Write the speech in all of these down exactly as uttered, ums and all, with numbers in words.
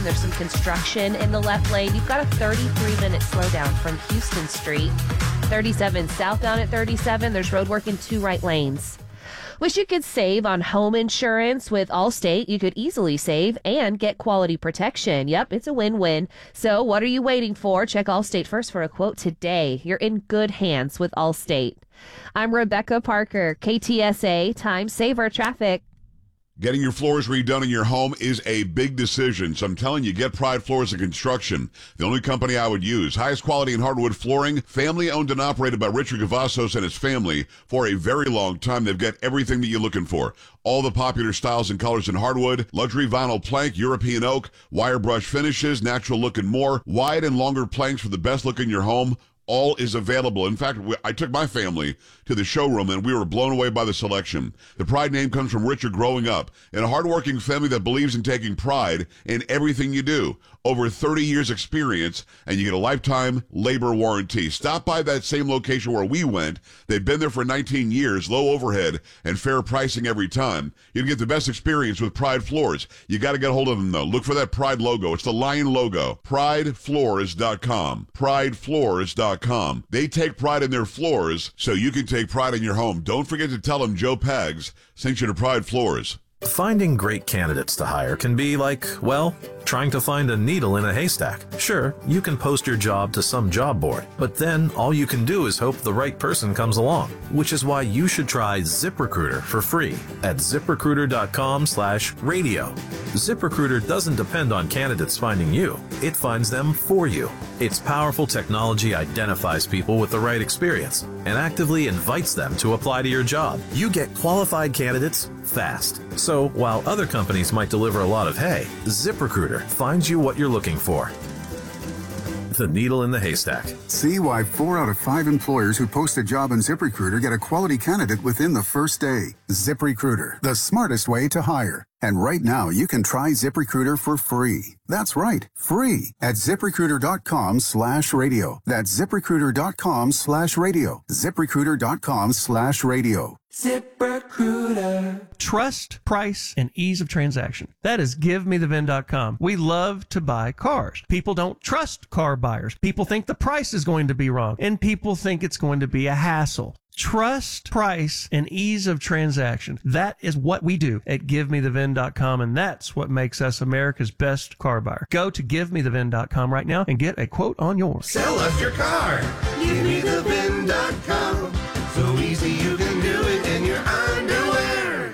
There's some construction in the left lane. You've got a thirty-three minute slowdown from Houston Street. thirty-seven southbound at thirty-seven. There's road work in two right lanes. Wish you could save on home insurance with Allstate. You could easily save and get quality protection. Yep, it's a win-win. So what are you waiting for? Check Allstate first for a quote today. You're in good hands with Allstate. I'm Rebecca Parker, K T S A Time Saver Traffic. Getting your floors redone in your home is a big decision, so I'm telling you, get Pride Floors and Construction, the only company I would use. Highest quality in hardwood flooring, family owned and operated by Richard Gavassos and his family for a very long time. They've got everything that you're looking for. All the popular styles and colors in hardwood, luxury vinyl plank, European oak, wire brush finishes, natural look and more. Wide and longer planks for the best look in your home. All is available. In fact, I took my family to the showroom, and we were blown away by the selection. The Pride name comes from Richard growing up in a hardworking family that believes in taking pride in everything you do. Over thirty years experience, and you get a lifetime labor warranty. Stop by that same location where we went. They've been there for nineteen years, low overhead, and fair pricing every time. You can get the best experience with Pride Floors. You got to get a hold of them, though. Look for that Pride logo. It's the lion logo. pride floors dot com. pride floors dot com. They take pride in their floors, so you can take pride in your home. Don't forget to tell them Joe Pags sent you to Pride Floors. Finding great candidates to hire can be like, well, trying to find a needle in a haystack. Sure, you can post your job to some job board, but then all you can do is hope the right person comes along, which is why you should try ZipRecruiter for free at zip recruiter dot com slash radio. ZipRecruiter doesn't depend on candidates finding you. It finds them for you. Its powerful technology identifies people with the right experience and actively invites them to apply to your job. You get qualified candidates fast. So while other companies might deliver a lot of hay, ZipRecruiter finds you what you're looking for. The needle in the haystack. See why four out of five employers who post a job on ZipRecruiter get a quality candidate within the first day. ZipRecruiter, the smartest way to hire. And right now, you can try ZipRecruiter for free. That's right, free at zip recruiter dot com slash radio. That's zip recruiter dot com slash radio. zip recruiter dot com slash radio. ZipRecruiter. Trust, price, and ease of transaction. That is give me the V I N dot com. We love to buy cars. People don't trust car buyers. People think the price is going to be wrong, and people think it's going to be a hassle. Trust, price, and ease of transaction. That is what we do at give me the V I N dot com, and that's what makes us America's best car buyer. Go to give me the V I N dot com right now and get a quote on yours. Sell us your car. give me the V I N dot com. So easy you can do it in your underwear.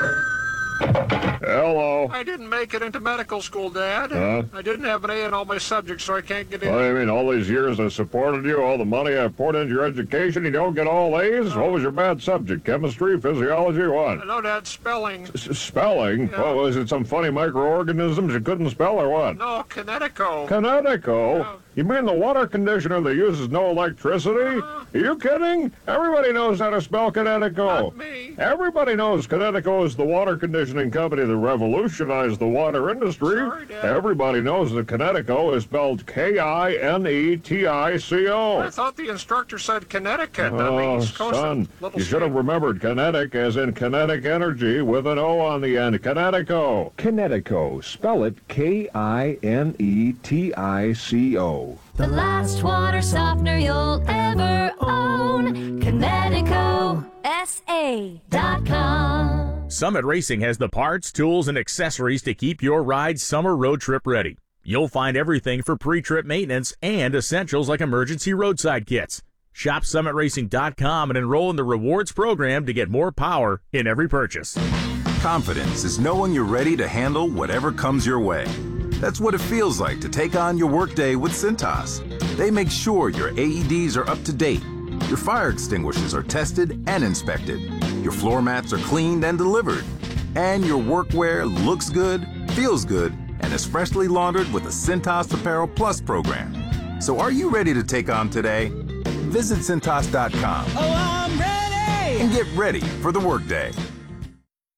Hello. I didn't make it into medical school, Dad. Huh? I didn't have an A in all my subjects, so I can't get in. What do you mean, all these years I supported you, all the money I poured into your education, you don't get all A's? What was your bad subject? Chemistry, physiology, what? No, Dad, spelling. S- spelling? Yeah. What, was it some funny microorganisms you couldn't spell or what? No, Kinetico. Kinetico? Yeah. You mean the water conditioner that uses no electricity? Uh, Are you kidding? Everybody knows how to spell Kinetico. Not me. Everybody knows Kinetico is the water conditioning company that revolutionized the water industry. Sorry, Dad. Everybody knows that Kinetico is spelled K I N E T I C O. I thought the instructor said Connecticut on Oh, the East Coast. son, Little you should have state. remembered kinetic as in kinetic energy with an O on the end. Kinetico. Kinetico. Spell it K I N E T I C O. The last water softener you'll ever own. Kinetico S A dot com. Summit Racing has the parts, tools, and accessories to keep your ride summer road trip ready. You'll find everything for pre-trip maintenance and essentials like emergency roadside kits. Shop summit racing dot com and enroll in the rewards program to get more power in every purchase. Confidence is knowing you're ready to handle whatever comes your way. That's what it feels like to take on your workday with Cintas. They make sure your A E Ds are up to date, your fire extinguishers are tested and inspected, your floor mats are cleaned and delivered, and your workwear looks good, feels good, and is freshly laundered with the Cintas Apparel Plus program. So are you ready to take on today? Visit Cintas dot com Oh, I'm ready! and get ready for the workday.